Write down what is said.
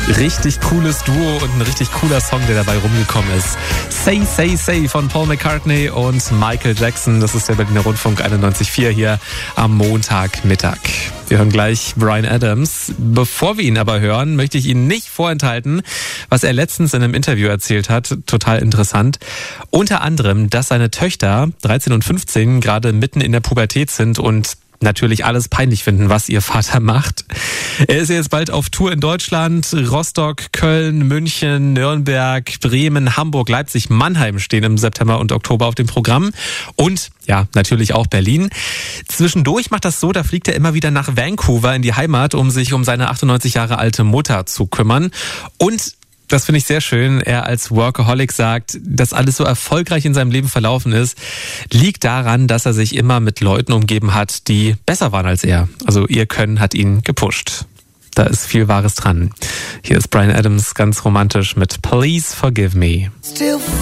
Richtig cooles Duo und ein richtig cooler Song, der dabei rumgekommen ist. Say, Say, Say von Paul McCartney und Michael Jackson. Das ist der Berliner Rundfunk 91.4 hier am Montagmittag. Wir hören gleich Bryan Adams. Bevor wir ihn aber hören, möchte ich Ihnen nicht vorenthalten, was er letztens in einem Interview erzählt hat. Total interessant. Unter anderem, dass seine Töchter 13 und 15 gerade mitten in der Pubertät sind und natürlich alles peinlich finden, was ihr Vater macht. Er ist jetzt bald auf Tour in Deutschland. Rostock, Köln, München, Nürnberg, Bremen, Hamburg, Leipzig, Mannheim stehen im September und Oktober auf dem Programm. Und ja, natürlich auch Berlin. Zwischendurch macht das so, da fliegt er immer wieder nach Vancouver in die Heimat, um sich um seine 98 Jahre alte Mutter zu kümmern. Und das finde ich sehr schön. Er als Workaholic sagt, dass alles so erfolgreich in seinem Leben verlaufen ist, liegt daran, dass er sich immer mit Leuten umgeben hat, die besser waren als er. Also ihr Können hat ihn gepusht. Da ist viel Wahres dran. Hier ist Bryan Adams ganz romantisch mit Please Forgive Me.